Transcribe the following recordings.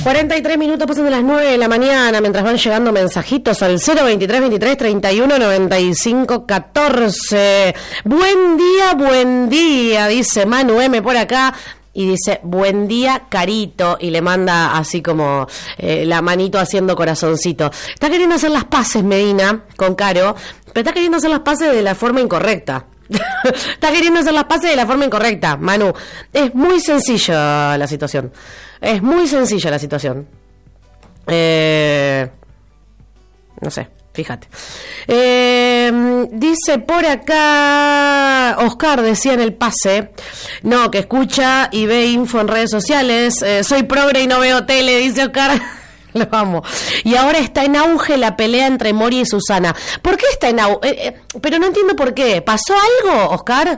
43 minutos pasan de las 9 de la mañana, mientras van llegando mensajitos al 023 23 31 95 14. Buen día, dice Manu M por acá. Y dice, buen día, Carito. Y le manda así como la manito haciendo corazoncito. Está queriendo hacer las paces, Medina, con Caro, pero está queriendo hacer las paces de la forma incorrecta. Está queriendo hacer las paces de la forma incorrecta, Manu. Es muy sencilla la situación. No sé, fíjate. Dice por acá Oscar, decía en el pase, no, que escucha y ve info en redes sociales. Soy progre y no veo tele, dice Oscar. Lo amo. Y ahora está en auge la pelea entre Moria y Susana. ¿Por qué está en auge? Pero no entiendo por qué. ¿Pasó algo, Oscar?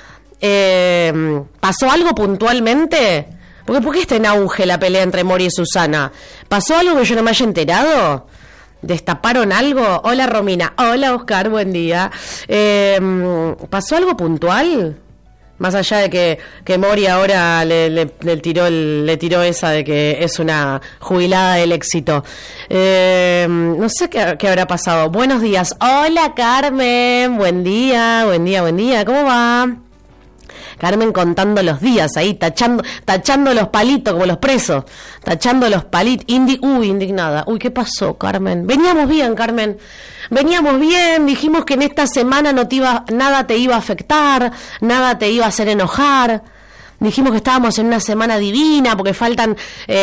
¿Pasó algo puntualmente? ¿Por qué está en auge la pelea entre Moria y Susana? ¿Pasó algo que yo no me haya enterado? ¿Destaparon algo? Hola, Romina. Hola, Oscar, buen día. ¿Pasó algo puntual? Más allá de que Moria ahora le tiró esa de que es una jubilada del éxito. No sé qué habrá pasado. Buenos días. Hola, Carmen. Buen día. ¿Cómo va? Carmen contando los días ahí, tachando los palitos como los presos, tachando los palitos, indignada. ¿Qué pasó, Carmen? Veníamos bien, Carmen, dijimos que en esta semana nada te iba a afectar, nada te iba a hacer enojar, dijimos que estábamos en una semana divina, porque faltan,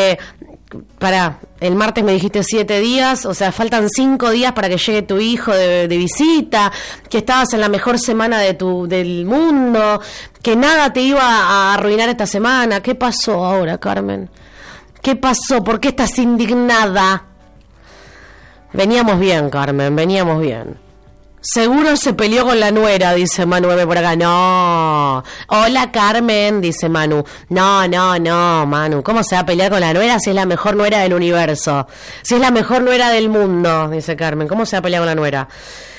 el martes me dijiste 7 días, o sea, faltan 5 días para que llegue tu hijo de visita, que estabas en la mejor semana del mundo, que nada te iba a arruinar esta semana. ¿Qué pasó ahora, Carmen? ¿Qué pasó? ¿Por qué estás indignada? Veníamos bien, Carmen, veníamos bien. Seguro se peleó con la nuera, dice Manu por acá. No. Hola, Carmen, dice Manu. No, Manu. ¿Cómo se va a pelear con la nuera si es la mejor nuera del universo? Si es la mejor nuera del mundo, dice Carmen. ¿Cómo se va a pelear con la nuera?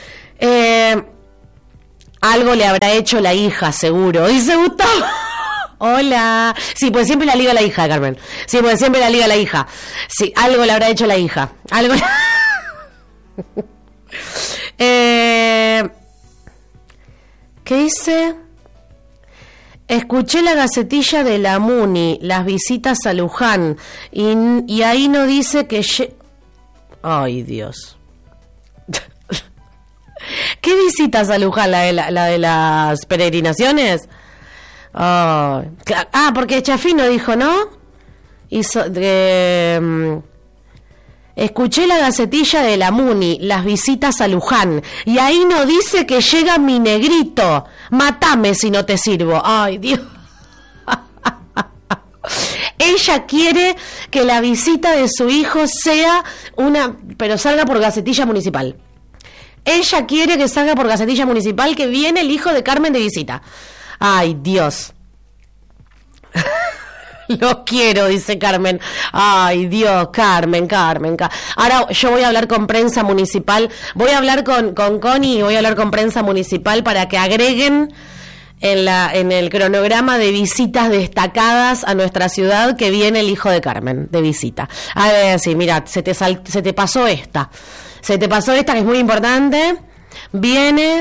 Algo le habrá hecho la hija, seguro, dice Gustavo. Hola. Sí, pues siempre la liga la hija, Carmen. Sí, algo le habrá hecho la hija. Algo. ¿Qué dice? Escuché la gacetilla de la Muni, las visitas a Luján, y ahí no dice que... Ay, Dios. ¿Qué visitas a Luján? ¿La de las peregrinaciones? Porque Chafino dijo, ¿no? Escuché la gacetilla de la Muni, las visitas a Luján, y ahí no dice que llega mi negrito. Matame si no te sirvo. Ay, Dios. Ella quiere que la visita de su hijo sea pero salga por gacetilla municipal. Ella quiere que salga por gacetilla municipal que viene el hijo de Carmen de visita. Ay, Dios. Lo quiero, dice Carmen. Ay, Dios, Carmen. Ahora yo voy a hablar con prensa municipal. Voy a hablar con Connie y voy a hablar con prensa municipal para que agreguen en el cronograma de visitas destacadas a nuestra ciudad que viene el hijo de Carmen de visita. A ver, sí, mira, se te pasó esta. Que es muy importante. Viene.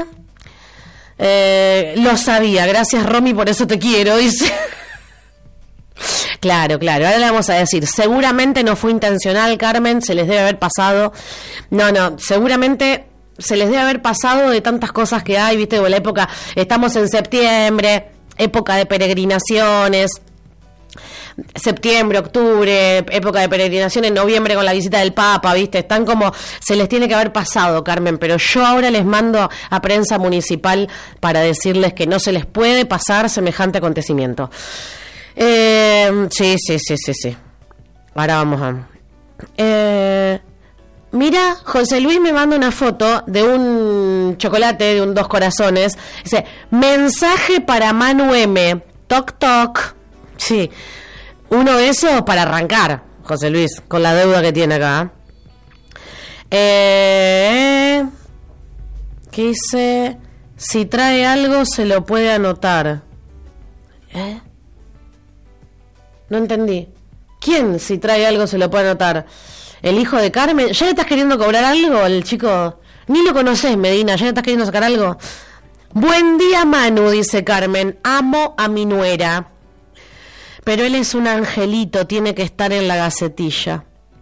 Lo sabía. Gracias, Romy, por eso te quiero, dice. Claro, ahora le vamos a decir, seguramente no fue intencional, Carmen, se les debe haber pasado, seguramente se les debe haber pasado de tantas cosas que hay, viste, con la época, estamos en septiembre, época de peregrinaciones, septiembre, octubre, época de peregrinación en noviembre con la visita del Papa, viste, están como, se les tiene que haber pasado, Carmen, pero yo ahora les mando a prensa municipal para decirles que no se les puede pasar semejante acontecimiento. Sí. Ahora vamos a... Mira, José Luis me manda una foto de un chocolate, de un 2 corazones. Dice, mensaje para Manu M. Toc, toc. Sí. Uno de esos para arrancar, José Luis, con la deuda que tiene acá. ¿Qué dice? Si trae algo, se lo puede anotar. No entendí. ¿Quién, si trae algo, se lo puede anotar? ¿El hijo de Carmen? ¿Ya le estás queriendo cobrar algo al chico? Ni lo conoces, Medina, ¿ya le estás queriendo sacar algo? Buen día, Manu, dice Carmen. Amo a mi nuera. Pero él es un angelito, tiene que estar en la gacetilla.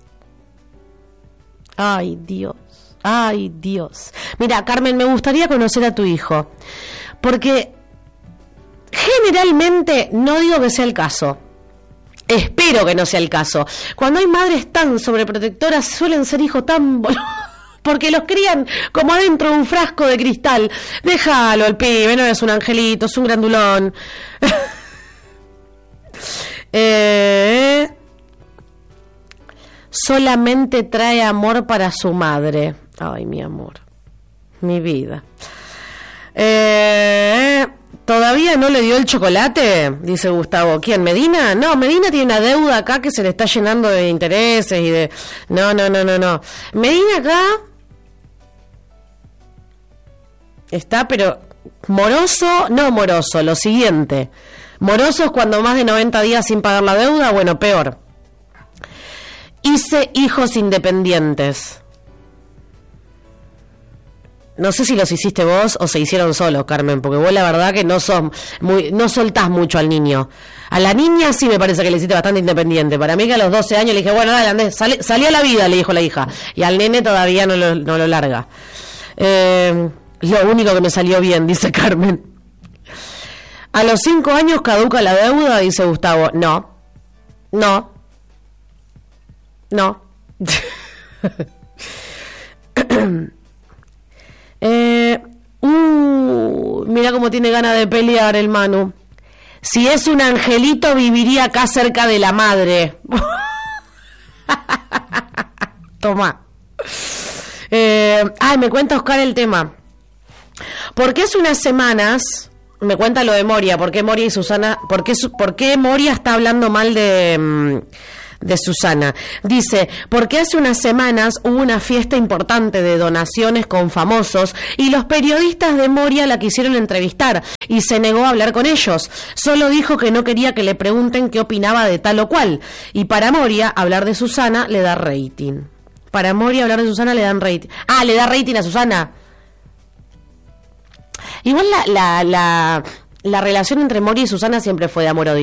Ay, Dios. Ay, Dios. Mira, Carmen, me gustaría conocer a tu hijo. Porque generalmente, no digo que sea el caso, espero que no sea el caso. Cuando hay madres tan sobreprotectoras, suelen ser hijos tan porque los crían como adentro de un frasco de cristal. Déjalo, el pibe, no es un angelito, es un grandulón. Solamente trae amor para su madre. Ay, mi amor, mi vida. ¿Todavía no le dio el chocolate? Dice Gustavo. ¿Quién? ¿Medina? No, Medina tiene una deuda acá que se le está llenando de intereses y de... No. Medina acá está, pero moroso, no moroso, lo siguiente. Moroso es cuando más de 90 días sin pagar la deuda, bueno, peor. Hice hijos independientes. No sé si los hiciste vos o se hicieron solos, Carmen, porque vos la verdad que no soltás mucho al niño. A la niña sí me parece que le hiciste bastante independiente. Para mí que a los 12 años le dije, bueno, dale, Andrés, salí a la vida, le dijo la hija. Y al nene todavía no lo larga. Lo único que me salió bien, dice Carmen. A los 5 años caduca la deuda, dice Gustavo. No. Mira cómo tiene ganas de pelear el Manu. Si es un angelito, viviría acá cerca de la madre. Toma. Me cuenta Oscar el tema. Porque hace unas semanas, me cuenta lo de Moria, ¿por qué Moria y Susana, por qué Moria está hablando mal de Susana? Dice, porque hace unas semanas hubo una fiesta importante de donaciones con famosos y los periodistas de Moria la quisieron entrevistar y se negó a hablar con ellos. Solo dijo que no quería que le pregunten qué opinaba de tal o cual. Y para Moria, hablar de Susana le da rating. Para Moria, hablar de Susana le dan rating. Le da rating a Susana. Igual la relación entre Moria y Susana siempre fue de amor-odio.